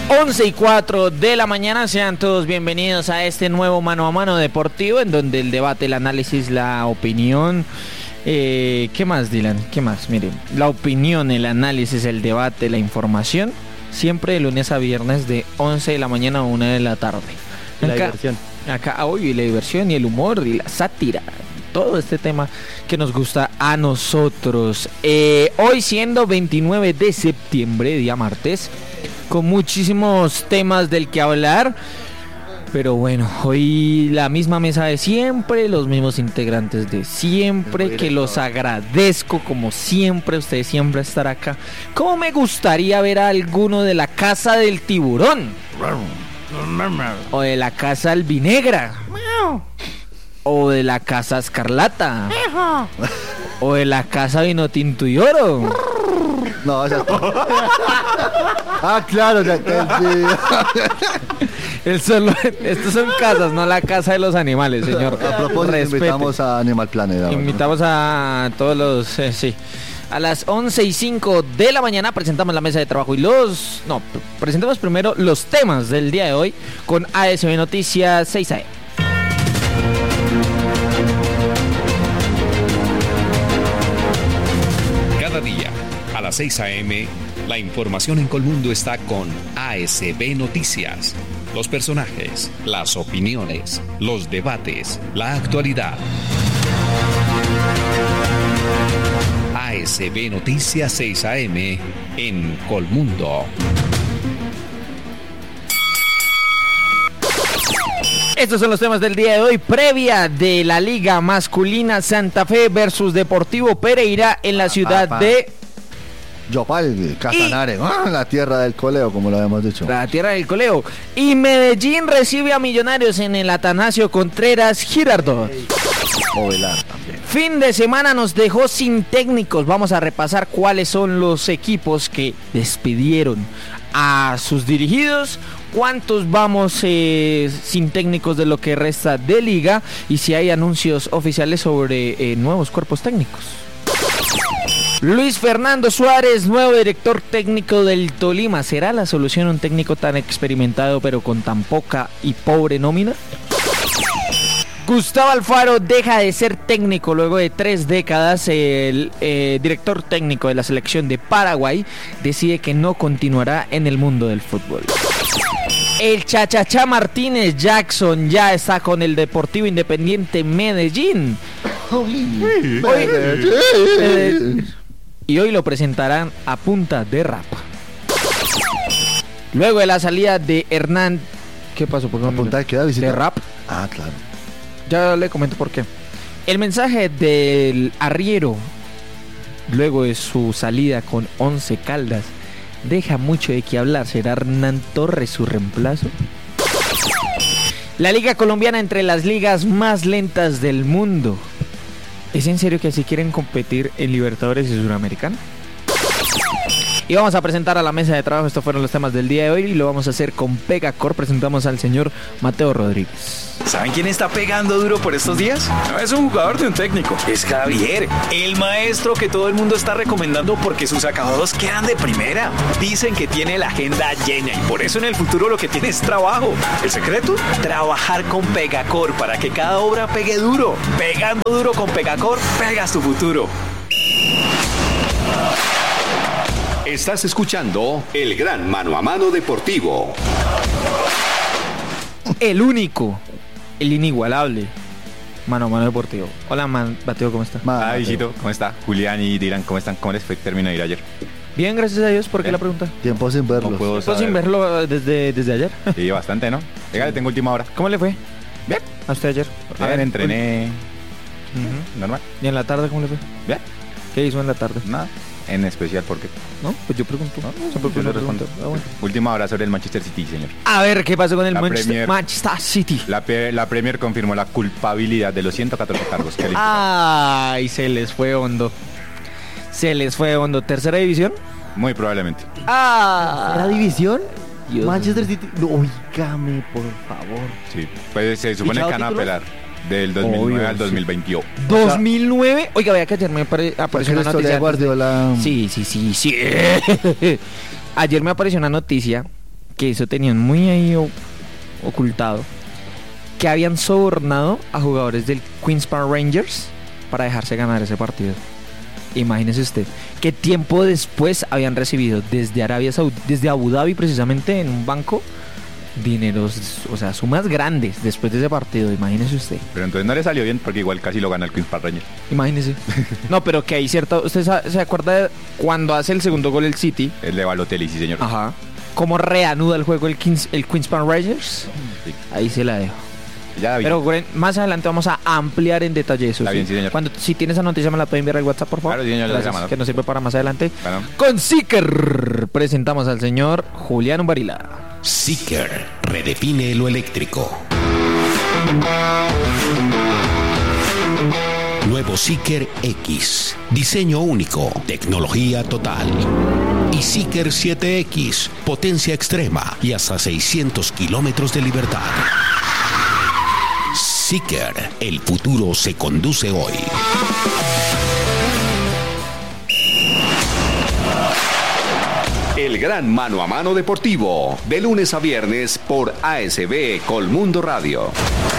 11:04 de la mañana, sean todos bienvenidos a este nuevo Mano a Mano deportivo, en donde el debate, el análisis, la opinión, ¿qué más, Dylan? ¿Qué más? Miren, la opinión, el análisis, el debate, la información, siempre de lunes a viernes de 11 de la mañana a 1 de la tarde. La diversión. Acá hoy la diversión y el humor y la sátira, todo este tema que nos gusta a nosotros. Hoy siendo 29 de septiembre, día martes, con muchísimos temas del que hablar. Pero bueno, hoy la misma mesa de siempre, los mismos integrantes de siempre, que los agradezco como siempre, ustedes siempre estar acá. ¿Cómo me gustaría ver a alguno de la Casa del Tiburón? O de la Casa Albinegra. O de la Casa Escarlata. O de la Casa Vino Tinto y Oro. No, ya claro, ya Estos son casas, no la casa de los animales, señor. A propósito, respete. Invitamos a Animal Planet. Invitamos a todos los... sí. A las 11:05 de la mañana presentamos la mesa de trabajo y presentamos primero los temas del día de hoy con ASB Noticias 6 AM. Cada día a las 6 AM, la información en Colmundo está con ASB Noticias. Los personajes, las opiniones, los debates, la actualidad. ASB Noticias 6 AM en Colmundo. Estos son los temas del día de hoy, previa de la Liga Masculina Santa Fe versus Deportivo Pereira en la ciudad de... Yopal, Casanare, la tierra del coleo, como lo habíamos dicho. La tierra del coleo. Y Medellín recibe a Millonarios en el Atanasio Contreras Girardot. Ovelar también. Fin de semana nos dejó sin técnicos. Vamos a repasar cuáles son los equipos que despidieron a sus dirigidos, cuántos vamos sin técnicos de lo que resta de liga y si hay anuncios oficiales sobre nuevos cuerpos técnicos. Luis Fernando Suárez, nuevo director técnico del Tolima. ¿Será la solución un técnico tan experimentado pero con tan poca y pobre nómina? Gustavo Alfaro deja de ser técnico luego de 3 décadas. El director técnico de la selección de Paraguay decide que no continuará en el mundo del fútbol. El Chachachá Martínez Jackson ya está con el Deportivo Independiente Medellín. Y hoy lo presentarán a punta de rapa. Luego de la salida de Hernán... ¿Qué pasó? ¿Por qué ¿A punta de qué? ¿De rap? Ah, claro. Ya le comento por qué. El mensaje del arriero, luego de su salida con 11 Caldas, deja mucho de qué hablar. ¿Será Hernán Torres su reemplazo? La Liga Colombiana entre las ligas más lentas del mundo. ¿Es en serio que así quieren competir en Libertadores y Suramericana? Y vamos a presentar a la mesa de trabajo. Estos fueron los temas del día de hoy y lo vamos a hacer con Pegacor. Presentamos al señor Mateo Rodríguez. ¿Saben quién está pegando duro por estos días? No es un jugador de un técnico, es Javier, el maestro que todo el mundo está recomendando porque sus acabados quedan de primera. Dicen que tiene la agenda llena y por eso en el futuro lo que tiene es trabajo. ¿El secreto? Trabajar con Pegacor para que cada obra pegue duro. Pegando duro con Pegacor, pegas tu futuro. Estás escuchando el gran Mano a Mano Deportivo. El único, el inigualable Mano a Mano Deportivo. Hola, Mateo, ¿cómo está? Hola, Visito, ¿cómo está? Julián y Dylan, ¿cómo están? ¿Cómo les fue? Terminó de ir ayer. Bien, gracias a Dios. ¿Por qué la pregunta? Tiempo sin verlo. ¿Tiempo sin verlo desde ayer? Sí, bastante, ¿no? Venga, tengo última hora. ¿Cómo le fue? Bien. ¿A usted ayer? Bien, entrené. Normal. ¿Y en la tarde cómo le fue? Bien. ¿Qué hizo en la tarde? Nada. En especial, ¿por qué? No, pues yo pregunto. Yo le respondo. Bueno. Última hora sobre el Manchester City, señor. A ver, ¿qué pasó con el Manchester City? La Premier confirmó la culpabilidad de los 114 cargos que le imputaron. Ay, se les fue hondo. ¿Tercera división? Muy probablemente. ¿Tercera división? Dios Manchester City. No, oígame, por favor. Sí, pues se supone que van a apelar. Del 2009 al 2021. ¿2009? Oiga, vea que ayer me apareció una noticia. Guardiola. Sí. Ayer me apareció una noticia que eso tenían muy ahí ocultado, que habían sobornado a jugadores del Queens Park Rangers para dejarse ganar ese partido. Imagínese usted, que tiempo después habían recibido desde Arabia Saudita, desde Abu Dhabi precisamente, en un banco, dineros, o sea, sumas grandes después de ese partido, imagínese usted. Pero entonces no le salió bien porque igual casi lo gana el Queens Park Rangers. Imagínese. No, pero que hay cierto, ¿usted se acuerda de cuando hace el segundo gol el City? El de Balotelli, sí señor. Ajá. ¿Cómo reanuda el juego el Queens Park Rangers? Sí. Ahí se la dejo. Ya, David. Pero más adelante vamos a ampliar en detalle eso. Está bien, sí, señor. Si tienes esa noticia me la pueden enviar al WhatsApp, por favor. Claro, sí, señor, gracias, llamado. que nos sirve para más adelante. Bueno. Con Seeker presentamos al señor Julián Umbarila. Seeker redefine lo eléctrico. Nuevo Seeker X. Diseño único, tecnología total. Y Seeker 7X, potencia extrema y hasta 600 kilómetros de libertad. Seeker, el futuro se conduce hoy. El gran mano a mano deportivo, de lunes a viernes por ASB Colmundo Radio.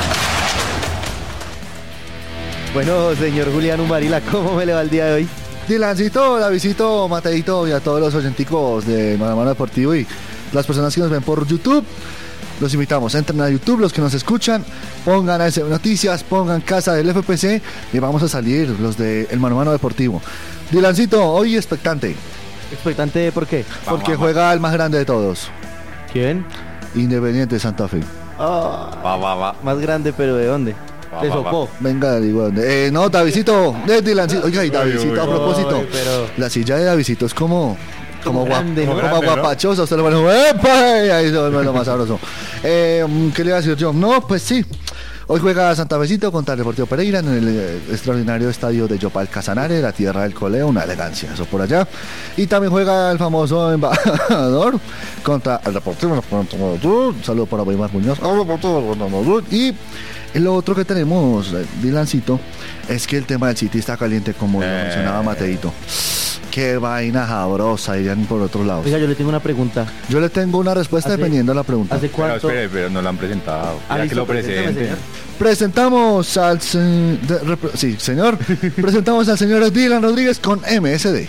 Bueno, señor Julián Umbarila, ¿cómo me le va el día de hoy? Dylancito, Davidcito, Mateito y a todos los oyenticos de Mano a Mano Deportivo y las personas que nos ven por YouTube. Los invitamos, entren a YouTube, los que nos escuchan, pongan ASB Noticias, pongan Casa del FPC y vamos a salir los de El Mano a Mano Deportivo. Dylancito, hoy expectante. ¿Expectante por qué? Porque juega el más grande de todos, ¿Quién? Independiente Santa Fe. Va. Más grande, pero ¿de dónde? Va, ¿De va, Sopó? Venga, digo, no, Davidito, Dylancito. Oiga, y Davidito, a propósito, Ay, pero- la silla de Davidito es como grande, ¿no? como guapachosa, usted lo pone, ¡epa! Y ahí se vuelve lo más sabroso. ¿Qué le iba a decir yo? No, pues sí. Hoy juega Santa Fecito contra el Deportivo Pereira en el extraordinario estadio de Yopal Casanare, la tierra del coleo, una elegancia, eso por allá. Y también juega el famoso embajador contra el Deportivo. Un saludo para Weimar Muñoz. Y lo otro que tenemos, Dylancito, es que el tema del City está caliente, como lo mencionaba Mateito. Qué vaina sabrosa, irían por otro lado. Oiga, yo le tengo una pregunta. Yo le tengo una respuesta dependiendo de la pregunta. ¿Hace Pero cuánto? espere, pero no lo han presentado. Ya que listo, lo presénteme, presenten. señor. Presentamos al sí, señor. Presentamos al señor Dylan Rodríguez con MSD.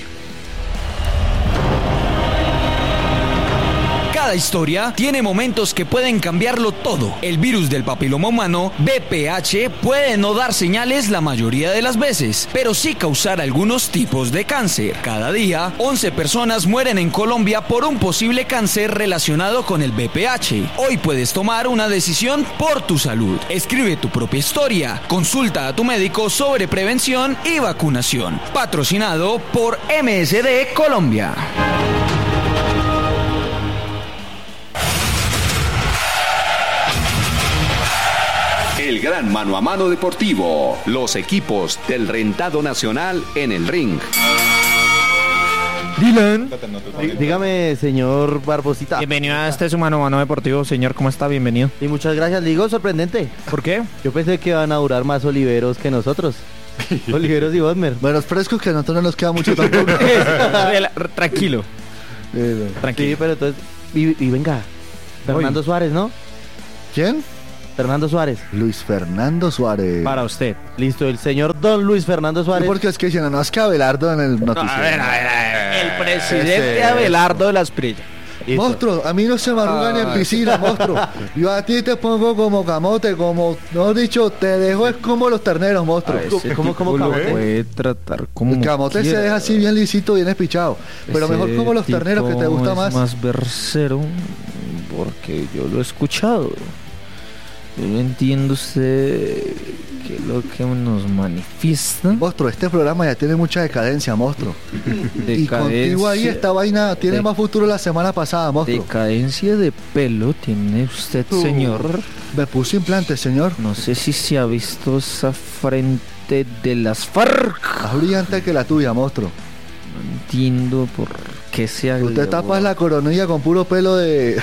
Cada historia tiene momentos que pueden cambiarlo todo. El virus del papiloma humano, VPH, puede no dar señales la mayoría de las veces, pero sí causar algunos tipos de cáncer. Cada día, 11 personas mueren en Colombia por un posible cáncer relacionado con el VPH. Hoy puedes tomar una decisión por tu salud. Escribe tu propia historia. Consulta a tu médico sobre prevención y vacunación. Patrocinado por MSD Colombia. El gran mano a mano deportivo, los equipos del rentado nacional en el ring. Dylan. Dígame, señor Barbosita. Bienvenido a este su Mano a Mano Deportivo. Señor, ¿cómo está? Bienvenido. Y muchas gracias, le digo, sorprendente. ¿Por qué? Yo pensé que iban a durar más Oliveros que nosotros. Oliveros y Bodmer. Bueno, es fresco que a nosotros no nos queda mucho tampoco. Tranquilo. Sí, Tranquilo. pero entonces... Y venga, Fernando Suárez, ¿no? ¿Quién? Fernando Suárez. Luis Fernando Suárez. Para usted. Listo, el señor Don Luis Fernando Suárez. Porque es que si no es que Abelardo en el noticiero. El presidente Abelardo de las Prillas. Listo. Monstruo, a mí no se me arrugan en piscina, monstruo. Yo a ti te pongo como camote, como, no dicho, te dejo es como los terneros, monstruo. ¿Cómo camote? Puede tratar como El camote se quiera. deja así bien lisito, bien espichado. Pero Ese mejor como los terneros que te tipo gusta es más. más versero, porque yo lo he escuchado. Yo no entiendo usted qué es lo que nos manifiesta. Monstruo, este programa ya tiene mucha decadencia, monstruo. Y contigo ahí esta vaina tiene de- más futuro la semana pasada, monstruo. Decadencia de pelo tiene usted, señor. Me puse implantes, señor. No sé si se ha visto esa frente de las FARC. Más brillante que la tuya, monstruo. No entiendo por que sea. Tú te tapas la coronilla con puro pelo de...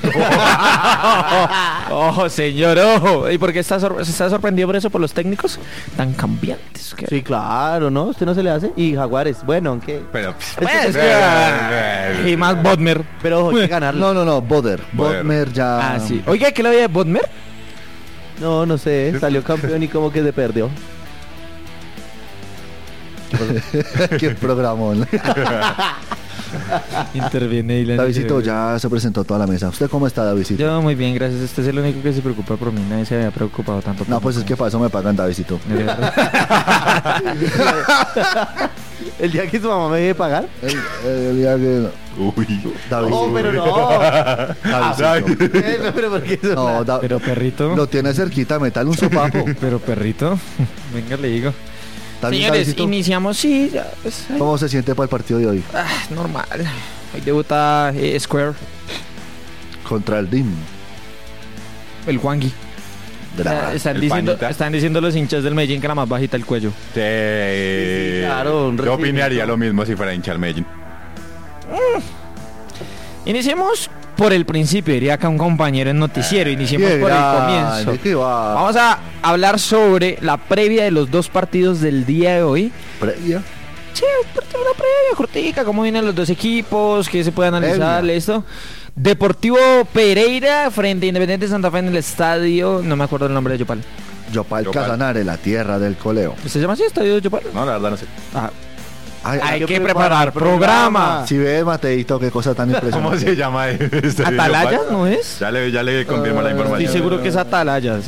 Ojo, señor, ojo. ¿Y por qué está sorprendido por eso, por los técnicos tan cambiantes? ¿Qué? Sí, claro, ¿no? ¿Usted no se le hace? Y Jaguares, bueno, aunque... Pero... Y más Bodmer. Pero ojo, hay que ganarle. No, Bodmer ya... Ah, sí. Oiga, ¿qué le había de Bodmer? No sé, salió campeón y como que se perdió. Qué programón. Interviene y Davidito ya se presentó toda la mesa. ¿Usted cómo está, Davidito? Yo muy bien, gracias. Usted es el único que se preocupa por mí. Nadie se había preocupado tanto por No, mí. pues es que para eso me pagan, Davidito. El día que su mamá me deje pagar. El día que... Uy. Davidito. No, pero no. Davidito. Pero ¿por qué eso? No, Pero perrito. lo tiene cerquita, metale un sopapo. Pero perrito. Venga, le digo. También, Señores, Davidito, iniciamos, sí. Ya, pues, ay, ¿cómo se siente para el partido de hoy? normal. Hoy debuta Square, Contra el DIM. el Juangui. El panita. Están diciendo los hinchas del Medellín que la más bajita el cuello. Sí, claro, un yo opinaría recibimiento. lo mismo si fuera hincha al Medellín. Iniciemos por el principio, diría acá un compañero en noticiero. Iniciemos Qué por el grande, comienzo. ¿qué va? Vamos a hablar sobre la previa de los dos partidos del día de hoy. Previa. Sí, una previa cortica, cómo vienen los dos equipos, qué se puede analizar, Previa. esto. Deportivo Pereira frente a Independiente Santa Fe en el estadio, no me acuerdo el nombre de Yopal. Yopal Yopal. Casanare, la tierra del coleo. ¿Se llama así, estadio de Yopal? No, la verdad no sé. Ah, Ay, hay que preparar programa. Si ves, Mateito, qué cosa tan impresionante. ¿Cómo se llama? ¿Atalaya no es? Ya le confirmo la información. Estoy seguro que es Atalaya.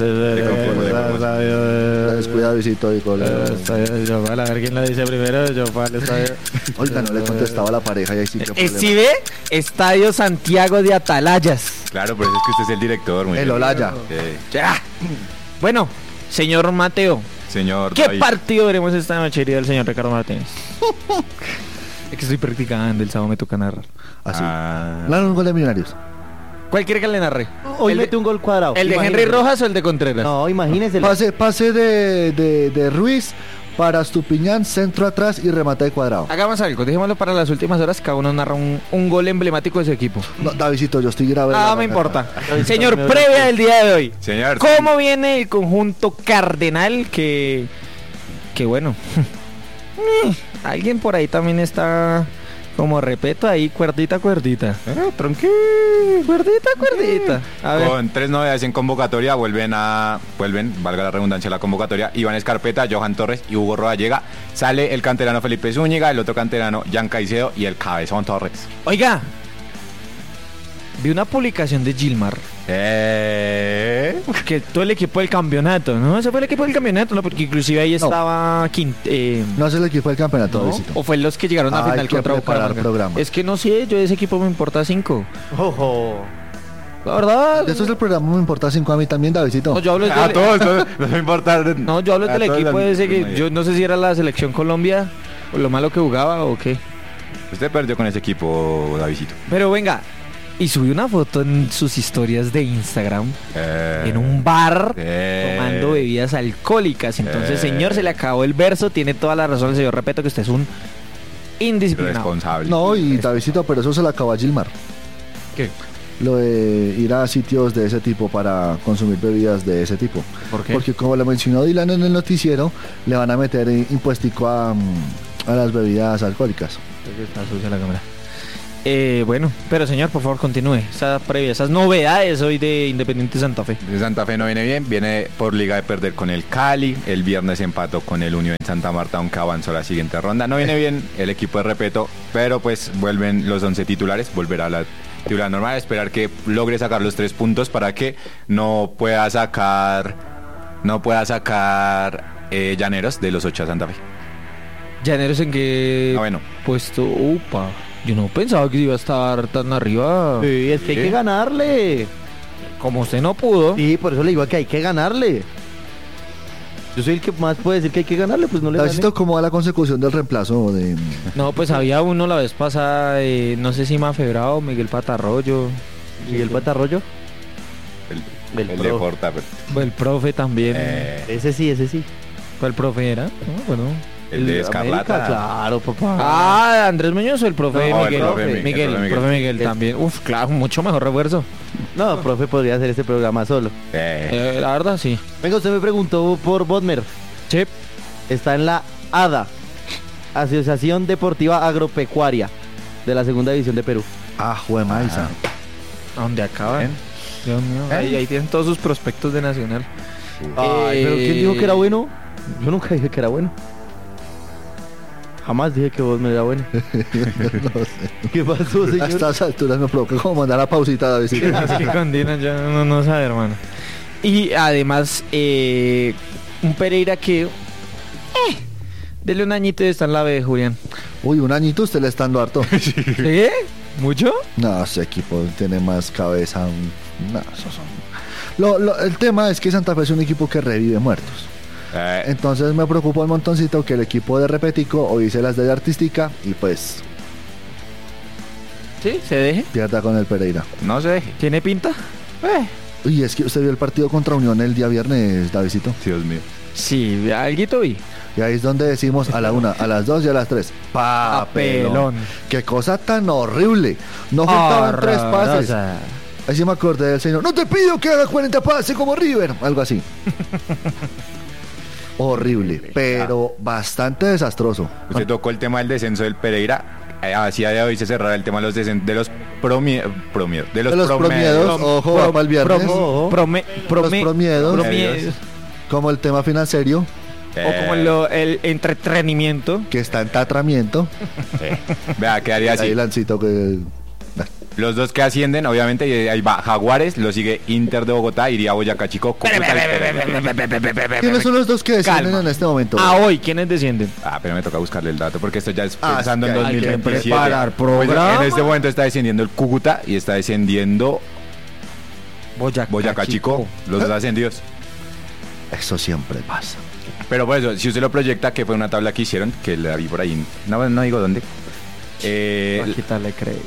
Descuida, visito y coleo. Yopal, a ver quién lo dice primero. Yopal, estadio. Oiga, no le contestaba a la pareja y ahí sí que ¿Sí ve? Estadio Santiago de Atalayas. Claro, pero es que usted es el director. Muy El bien. Olaya. Sí. Ya. Bueno, señor Mateo, Señor ¿qué David. partido veremos esta noche del señor Ricardo Martínez? Es que estoy practicando, el sábado me toca narrar. Así. Ah, Claro, un gol de Millonarios. ¿Cuál quiere que le narre? Hoy ¿El mete un gol cuadrado. ¿El de Imagínese. Henry Rojas o el de Contreras? No, imagínese. Pase de Ruiz para Estupiñán, centro atrás y remate de cuadrado. Hagamos algo, dejémoslo para las últimas horas, cada uno narra un gol emblemático de su equipo. No, Davidito, yo estoy grave. Ah, me importa. Señor, previa del día de hoy. señor. ¿Cómo viene el conjunto cardenal que bueno? Alguien por ahí también está como repeto ahí, cuerdita. Tranquilo, cuerdita. A ver. Con 3 novedades en convocatoria, vuelven, valga la redundancia, la convocatoria, Iván Escarpeta, Johan Torres y Hugo Rodallega. Sale el canterano Felipe Zúñiga, el otro canterano Jan Caicedo y el Cabezón Torres. Oiga, vi una publicación de Gilmar que todo el equipo del campeonato, ¿no? Ese fue el equipo del campeonato, ¿no? Porque inclusive ahí No. estaba No es el equipo del campeonato, ¿no? Davidito. O fue los que llegaron a Hay final que contra preparar Bucaramanga. programa. Es que no sé, yo de ese equipo me importa 5. Ojo. La verdad. De esto es el programa, me importa 5 a mí también, Davidito. No, yo hablo A del, todos, no me importa. no, yo hablo A del todos equipo los- ese que yo no sé si era la selección Colombia o lo malo que jugaba o qué. Usted perdió con ese equipo, Davidito. Pero venga, y subí una foto en sus historias de Instagram en un bar tomando bebidas alcohólicas. Entonces, señor, se le acabó el verso, tiene toda la razón el señor. Repito que usted es un indisciplinado. responsable. No, y Davidito, pero eso se lo acabó a Gilmar. ¿Qué? Lo de ir a sitios de ese tipo para consumir bebidas de ese tipo. ¿Por qué? Porque como lo mencionó Dylan en el noticiero, le van a meter impuestico a las bebidas alcohólicas. Está sucia la cámara. Bueno, pero señor, por favor, continúe. Esas previas, esas novedades hoy de Independiente Santa Fe. De Santa Fe no viene bien, viene por liga de perder con el Cali, el viernes empató con el Unión Santa Marta, aunque avanzó a la siguiente ronda. No viene bien el equipo de Repeto, pero pues vuelven los 11 titulares, volverá a la titular normal, esperar que logre sacar los 3 puntos para que no pueda sacar Llaneros de los 8 a Santa Fe. Llaneros en qué Bueno. puesto. Upa, yo no pensaba que iba a estar tan arriba. Sí, es que hay que ganarle. Como usted no pudo. Sí, por eso le digo que hay que ganarle. Yo soy el que más puede decir que hay que ganarle, pues no le Davidito, gane. ¿cómo va la consecución del reemplazo de... No, pues había uno la vez pasada, no sé si Mafebrao, Miguel Patarroyo, ¿Y el patarroyo? El Del de pro. Porta, pero, el profe también. Ese sí. ¿Cuál profe era? No, bueno. El de Escarlata. América, claro, papá. Ah, Andrés Muñoz o el profe No, Miguel. el profe Miguel, El profe Miguel también. Uf, claro, mucho mejor refuerzo. No, profe, podría hacer este programa solo. La verdad, sí. Venga, usted me preguntó por Bodmer. Sí. Está en la ADA, Asociación Deportiva Agropecuaria, de la Segunda División de Perú. Ah, juemaisa. ¿A dónde acaban? ¿Eh? Dios mío. Ahí tienen todos sus prospectos de Nacional. Ay, pero ¿quién dijo que era bueno? Yo nunca dije que era bueno. Jamás dije que Bodmer era bueno. No sé. ¿Qué pasó, A señor? estas alturas me provoca como mandar a pausita, David. Es que con Dina ya no sabe, hermano. Y además, un Pereira que... dele un añito y está en la B, Julián. Uy, un añito usted le está dando harto. ¿Sí? ¿Mucho? No, ese equipo tiene más cabeza. No, esos son... el tema es que Santa Fe es un equipo que revive muertos. Entonces me preocupa un montoncito que el equipo de Repetico hoy hice las de artística y pues Sí, se deje. pierda con el Pereira. No se deje. ¿Tiene pinta? Uy, es que usted vio el partido contra Unión el día viernes, Davidito. Dios mío. Sí, alguito vi. Y ahí es donde decimos a la 1, a las 2 y a las 3. Papelón. Qué cosa tan horrible. No faltaban 3 pases. Ahí sí me acordé del señor. No te pido que haga 40 pases como River. Algo así. Horrible, pero bastante desastroso. Usted tocó el tema del descenso del Pereira. Así a día de hoy se cerrará el tema de los de los promiedos. De los promiedos, ojo, va para el viernes. Ojo. Los promiedos, como el tema financiero, O como el entretenimiento. que está en tratamiento. Vea, quedaría así. Ahí Lancito que... Los dos que ascienden, obviamente, y ahí va Jaguares, lo sigue Inter de Bogotá, iría Boyacá Chico. ¿Quiénes son los dos que descienden Calma. en este momento? Hoy, ¿quiénes descienden? Pero me toca buscarle el dato, porque esto ya es Ah, pensando es en que hay que 2027. preparar Pues, programa. en este momento está descendiendo el Cúcuta y está descendiendo Boyacá Chico, los dos ascendidos. Eso siempre pasa. Pero por eso, si usted lo proyecta, que fue una tabla que hicieron, que la vi por ahí, no digo dónde. Voy a quitarle crédito.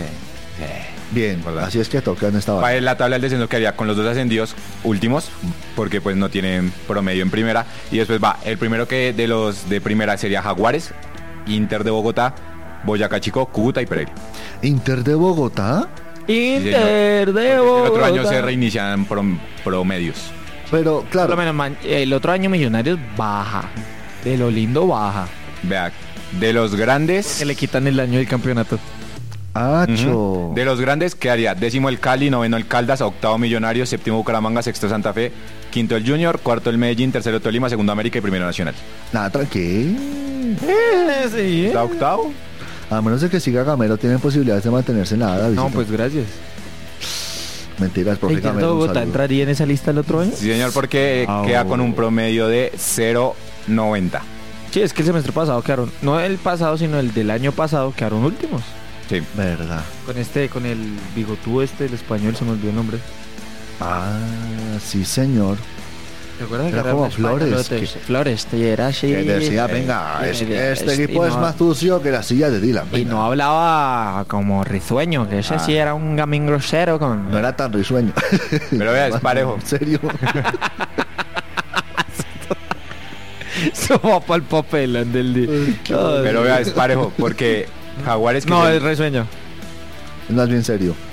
Bien, ¿Verdad? así es que toca en esta Va la tabla del descenso que haría con los dos ascendidos últimos, porque pues no tienen promedio en primera. Y después va, el primero que de los de primera sería Jaguares, Inter de Bogotá, Boyacá Chico, Cúcuta y Pereira. ¿Inter de Bogotá? Inter de El Bogotá. otro año se reinician promedios. Pero Por claro, lo menos, el otro año Millonarios baja. De lo lindo baja. Vea, de los grandes... Que le quitan el año del campeonato. Acho. De los grandes quedaría décimo el Cali, noveno el Caldas, octavo Millonarios, séptimo Bucaramanga, sexto Santa Fe, quinto el Junior, cuarto el Medellín, tercero Tolima, segundo América y primero Nacional. Nada, tranquilo. Sí, ¿Está octavo? A menos de que siga Gamero, tienen posibilidades de mantenerse en la ADA. No, pues gracias. Mentiras, profe ¿Inter de Gamero. un Bogotá saludo. entraría en esa lista el otro año? Sí, señor, porque queda con un promedio de 0.90. Sí, es que el semestre pasado quedaron, no el pasado, sino el del año pasado, quedaron últimos. Sí. Verdad. Con el bigotú el español, se me olvidó el nombre. Ah, sí, señor. ¿Te acuerdas Era que como en España Flores, lo de- que- Flores, y era así. Que decía, venga, este equipo y es no- más sucio que la silla de Dylan. Y venga. no hablaba como risueño, que ese sí era un gamín grosero con... No era tan risueño. Pero vea, es parejo. En serio. Eso va para el papelón del día. Pero vea, es parejo, porque Jaguares... que No, es el- es risueño. Es más bien serio.